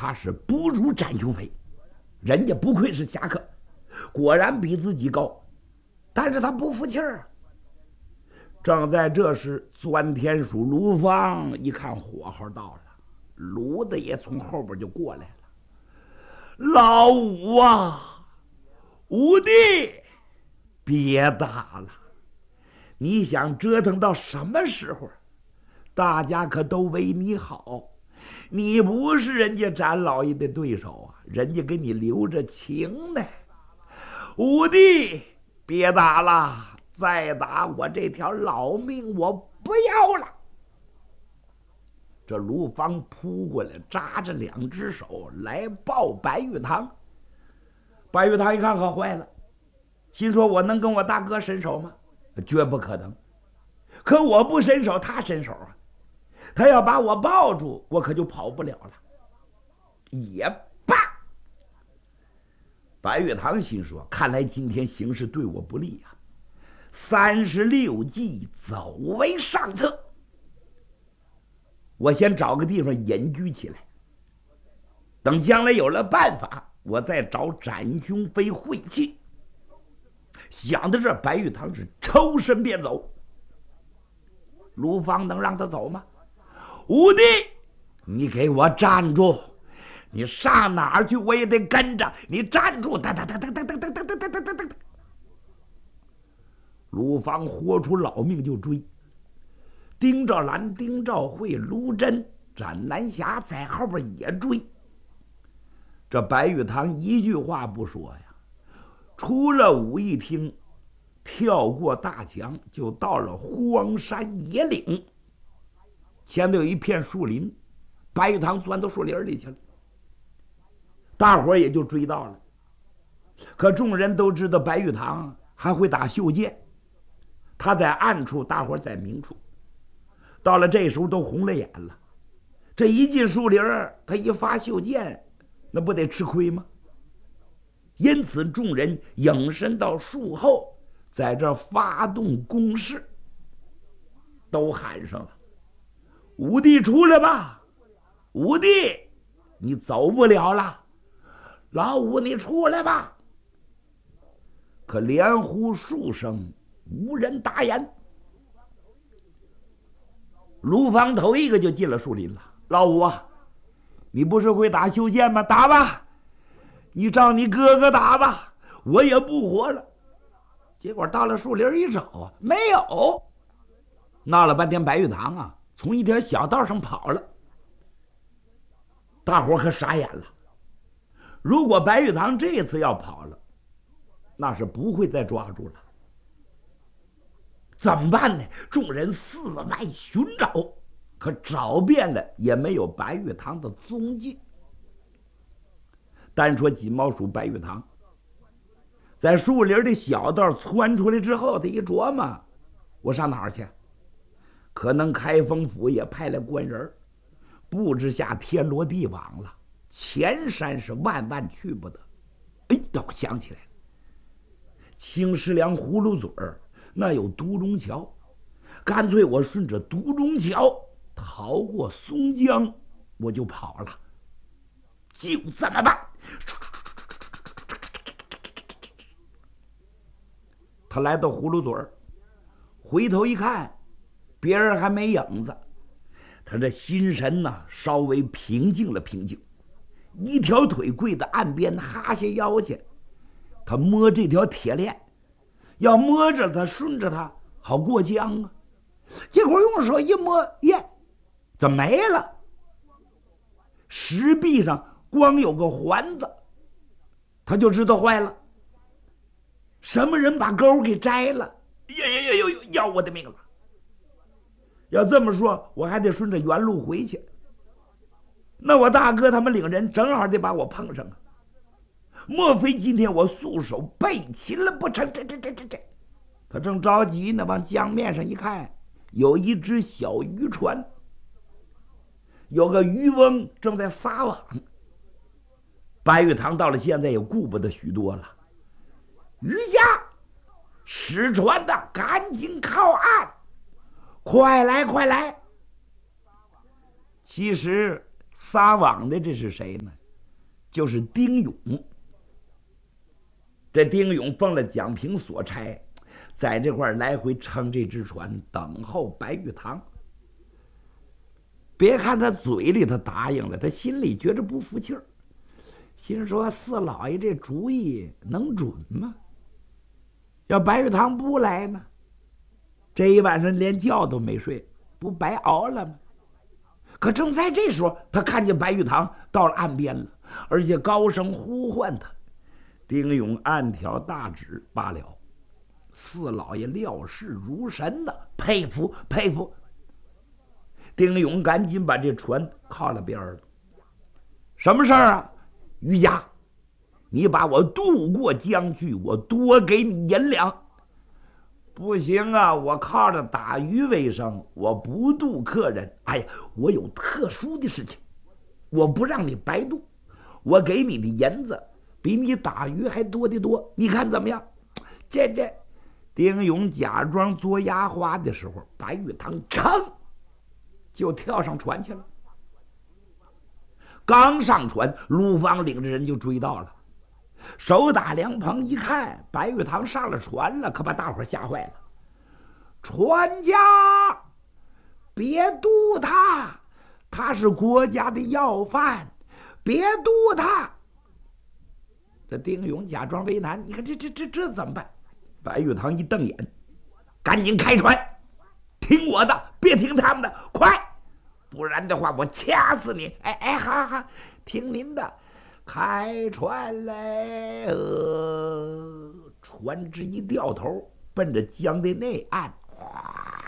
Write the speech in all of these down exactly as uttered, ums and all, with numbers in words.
他是不如展雄飞，人家不愧是侠客，果然比自己高，但是他不服气儿。正在这时，钻天鼠卢芳一看火候到了，卢的也从后边就过来了。老五啊，五弟，别打了，你想折腾到什么时候？大家可都为你好，你不是人家展老爷的对手啊，人家给你留着情呢。五弟，别打了，再打我这条老命我不要了。这卢芳扑过来，扎着两只手来抱白玉堂。白玉堂一看可坏了，心说我能跟我大哥伸手吗？绝不可能。可我不伸手，他伸手啊，他要把我抱住，我可就跑不了了。也罢，白玉堂心说，看来今天形势对我不利啊，三十六计，走为上策。我先找个地方隐居起来，等将来有了办法，我再找展雄飞会气。想到这，白玉堂是抽身便走。卢芳能让他走吗？五弟，你给我站住！你上哪儿去，我也得跟着你站住！哒哒哒哒哒哒哒哒哒哒哒哒。卢芳豁出老命就追。丁兆兰、丁兆慧、卢真、展南霞在后边也追。这白玉堂一句话不说呀，出了武义厅，跳过大墙，就到了荒山野岭。前头有一片树林，白玉堂钻到树林里去了，大伙也就追到了。可众人都知道白玉堂还会打袖剑，他在暗处，大伙在明处。到了这时候都红了眼了，这一进树林，他一发袖剑，那不得吃亏吗？因此众人隐身到树后，在这发动攻势，都喊上了：五弟出来吧，五弟你走不了了，老五你出来吧。可连呼数声，无人答言。卢芳头一个就进了树林了。老五啊，你不是会打袖剑吗？打吧，你照你哥哥打吧，我也不活了。结果到了树林一找啊，没有。闹了半天，白玉堂啊从一条小道上跑了。大伙可傻眼了。如果白玉堂这次要跑了，那是不会再抓住了。怎么办呢？众人四外寻找，可找遍了也没有白玉堂的踪迹。单说锦毛鼠白玉堂，在树林的小道窜出来之后，他一琢磨，我上哪儿去？可能开封府也派来官人，布置下天罗地网了，前山是万万去不得。哎，我想起来了，青石梁葫芦嘴儿那有独龙桥，干脆我顺着独龙桥逃过松江，我就跑了。就这么办。他来到葫芦嘴儿，回头一看，别人还没影子，他这心神呐稍微平静了平静，一条腿跪在岸边哈下腰去，他摸这条铁链，要摸着它，顺着它，好过江啊。结果用手一摸，耶，怎么没了？石壁上光有个环子，他就知道坏了。什么人把钩给摘了？呀呀呀呀！要我的命了！要这么说，我还得顺着原路回去。那我大哥他们领人正好得把我碰上啊！莫非今天我束手被擒了不成？这这这这这！他正着急呢，往江面上一看，有一只小渔船，有个渔翁正在撒网。白玉堂到了现在也顾不得许多了，渔家使船的赶紧靠岸，快来快来！其实撒网的这是谁呢？就是丁勇。这丁勇奉了蒋平所差，在这块来回撑这只船，等候白玉堂。别看他嘴里他答应了，他心里觉着不服气儿，心说四老爷这主意能准吗？要白玉堂不来呢，这一晚上连觉都没睡，不白熬了吗？可正在这时候，他看见白玉堂到了岸边了，而且高声呼唤他。丁勇暗挑大指罢了，四老爷料事如神呐，佩服佩服。丁勇赶紧把这船靠了边了。什么事儿啊？于家，你把我渡过江去，我多给你银两。不行啊，我靠着打鱼为生，我不渡客人。哎呀，我有特殊的事情，我不让你白渡，我给你的银子比你打鱼还多得多，你看怎么样？这这，丁勇假装做压花的时候，白玉堂噌就跳上船去了。刚上船，陆方领着人就追到了。手打凉棚一看，白玉堂上了船了，可把大伙吓坏了。船家，别渡他，他是国家的要犯，别渡他。这丁勇假装为难，你看这这这这怎么办？白玉堂一瞪眼，赶紧开船，听我的，别听他们的，快，不然的话我掐死你！哎哎，好好，听您的，开船来！呃，船只一掉头，奔着江的内岸，哗，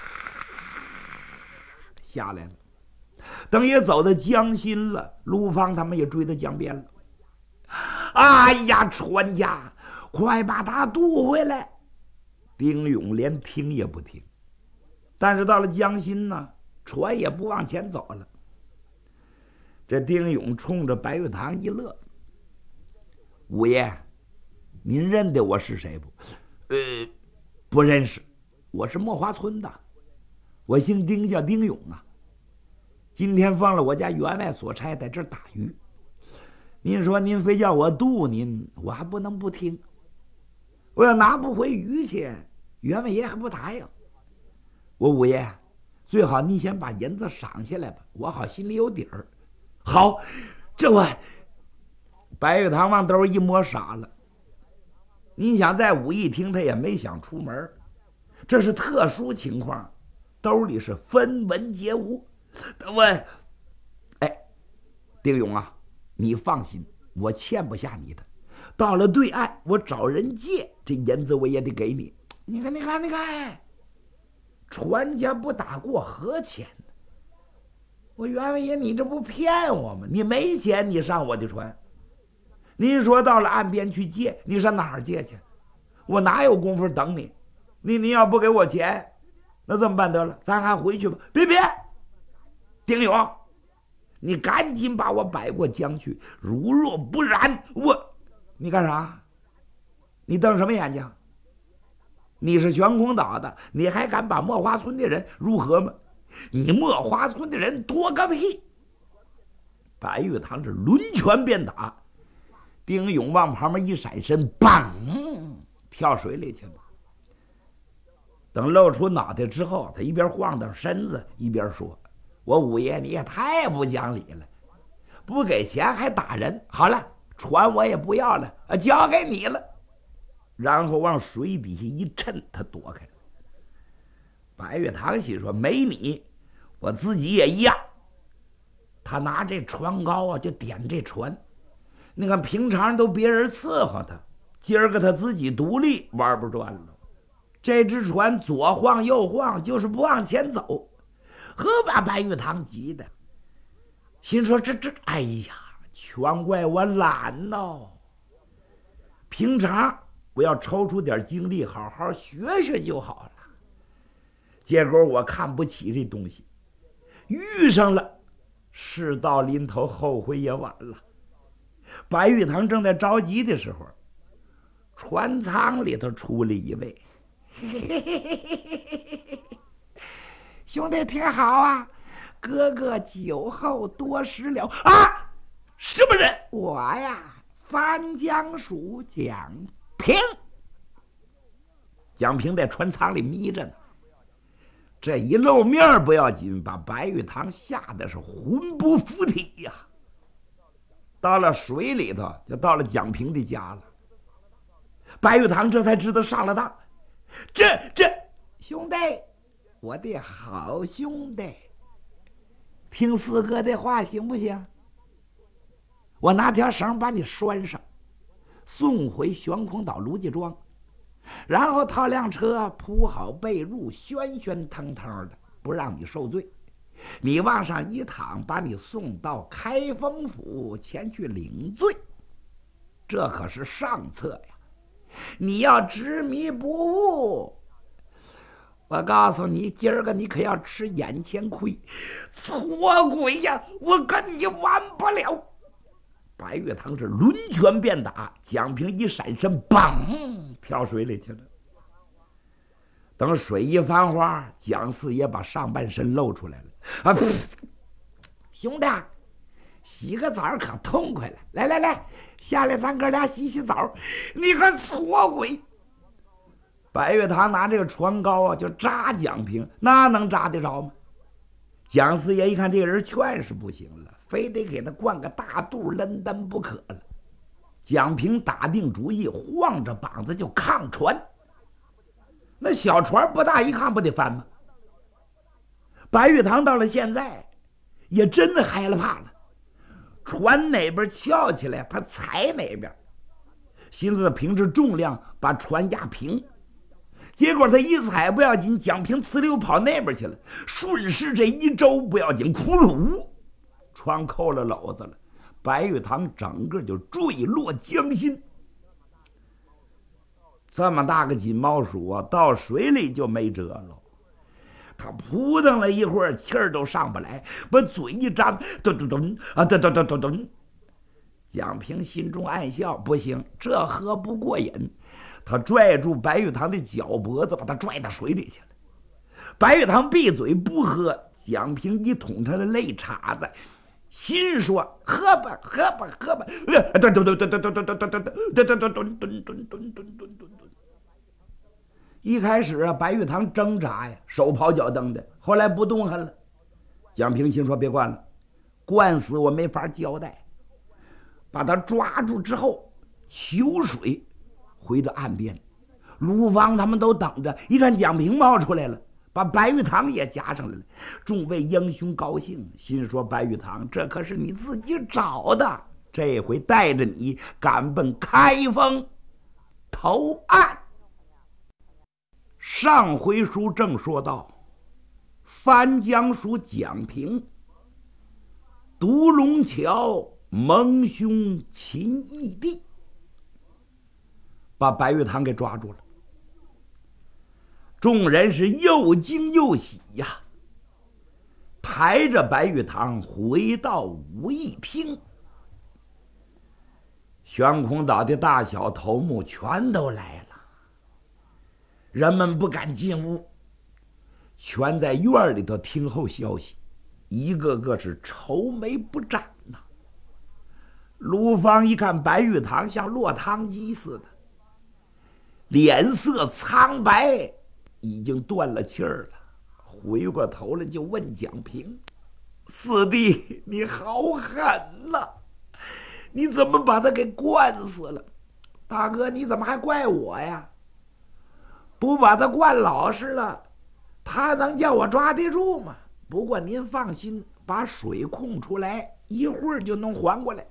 下来了。等也走到江心了，陆方他们也追到江边了。哎呀，船家，快把他渡回来！丁勇连听也不听。但是到了江心呢，船也不往前走了。这丁勇冲着白玉堂一乐：“五爷，您认得我是谁不？”“呃，不认识，我是墨华村的，我姓丁，叫丁勇啊。今天奉了我家员外所差，在这儿打鱼。您说您非叫我渡您，我还不能不听。我要拿不回鱼去，员外爷还不答应。我五爷，最好您先把银子赏下来吧，我好心里有底儿。”“好，这我……”白玉堂往兜一摸，傻了。你想在武义厅，他也没想出门，这是特殊情况，兜里是分文皆无。我，哎，丁勇啊，你放心，我欠不下你的。到了对岸，我找人借，这银子我也得给你。你看，你看，你看，船家不打过河钱呢。我员外爷，你这不骗我吗？你没钱，你上我的船。您说到了岸边去借，你上哪儿借去？我哪有功夫等你？你你要不给我钱，那这么办得了？咱还回去吧。别别，丁勇，你赶紧把我摆过江去，如若不然，我……你干啥？你瞪什么眼睛？你是悬空岛的，你还敢把墨花村的人如何吗？你墨花村的人多个屁！白玉堂是抡拳便打，丁勇往旁边一闪身，砰，跳水里去了。等露出脑袋之后，他一边晃荡身子，一边说：“我五爷你也太不讲理了，不给钱还打人。好了，船我也不要了，啊，交给你了。”然后往水底下一沉，他躲开了。白玉堂心说：“没你，我自己也一样。”他拿这船篙啊，就点这船。你看平常都别人伺候他，今儿个他自己独立玩不转了。这只船左晃右晃，就是不往前走，呵，把白玉堂急的，心说：“这这，哎呀，全怪我懒喽！平常我要抽出点精力，好好学学就好了。结果我看不起这东西，遇上了，事到临头，后悔也晚了。”白玉堂正在着急的时候，船舱里头出了一位。嘿嘿嘿嘿嘿嘿，兄弟挺好啊， 哥哥酒后多失了啊！什么人？我呀，翻江鼠蒋平。蒋平在船舱里眯着呢，这一露面不要紧，把白玉堂吓得是魂不附体呀、啊。到了水里头，就到了蒋平的家了。白玉堂这才知道上了当，这这兄弟，我的好兄弟，听四哥的话行不行？我拿条绳把你拴上，送回悬空岛卢家庄，然后套辆车铺好被褥，喧喧腾腾的，不让你受罪。你往上一躺，把你送到开封府前去领罪。这可是上策呀！你要执迷不悟，我告诉你，今儿个你可要吃眼前亏。错鬼呀！我跟你完不了！白玉堂是抡拳便打，蒋平一闪身，嘣，跳水里去了。等水一翻花，蒋四爷把上半身露出来了。啊，兄弟，洗个澡可痛快了！来来来，下来，咱哥俩洗洗澡。你个错鬼！白玉堂拿这个船篙啊，就扎蒋平，那能扎得着吗？蒋四爷一看这个人劝是不行了，非得给他灌个大肚扔灯不可了。蒋平打定主意，晃着膀子就抗船。那小船不大一抗，不得翻吗？白玉堂到了现在也真的害了怕了，船哪边翘起来他踩哪边，寻思凭着重量把船压平。结果他一踩不要紧，蒋平呲溜跑那边去了，顺势这一周不要紧，窟窿，船扣了篓子了，白玉堂整个就坠落江心。这么大个金毛鼠啊，到水里就没辙了。他扑腾了一会儿，气儿都上不来，把嘴一张，咚咚咚啊，咚咚咚咚咚。蒋平心中暗笑，不行，这喝不过瘾。他拽住白玉堂的脚脖子，把他拽到水里去了。白玉堂闭嘴不喝，蒋平一捅他的肋叉子，心说：“喝吧，喝吧，喝吧！”咚咚咚咚咚咚咚咚咚咚咚咚咚咚咚咚咚咚。一开始啊，白玉堂挣扎呀，手跑脚蹬的，后来不动弹了。蒋平心说：“别灌了，灌死我没法交代。”把他抓住之后，求水。回到岸边，卢芳他们都等着，一看蒋平冒出来了，把白玉堂也夹上来了。众位英雄高兴，心说：“白玉堂，这可是你自己找的，这回带着你赶奔开封投案。”上回书正说到，翻江属蒋平，独龙桥蒙兄秦义帝，把白玉堂给抓住了。众人是又惊又喜呀，抬着白玉堂回到武义厅。悬空岛的大小头目全都来了，人们不敢进屋，全在院里头听候消息，一个个是愁眉不展呐。卢芳一看白玉堂像落汤鸡似的，脸色苍白，已经断了气儿了，回过头来就问蒋平：“四弟，你好狠呐！你怎么把他给灌死了？大哥，你怎么还怪我呀？不把他灌老实了，他能叫我抓得住吗？不过您放心，把水控出来，一会儿就能还过来。”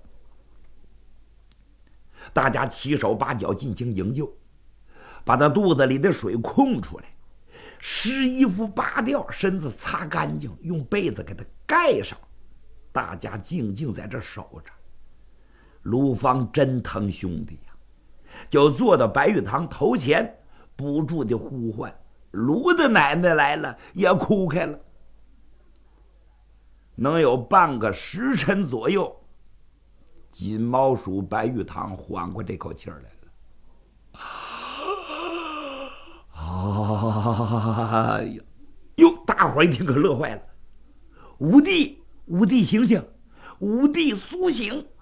大家七手八脚进行营救，把他肚子里的水控出来，湿衣服扒掉，身子擦干净，用被子给他盖上。大家静静在这守着。卢芳真疼兄弟呀，就坐到白玉堂头前，不住的呼唤：“卢的奶奶来了！”也哭开了。能有半个时辰左右，金毛鼠白玉堂缓过这口气儿来了。哎呀，哟！大伙儿一听可乐坏了。 吾弟，吾弟醒醒，吾弟苏醒！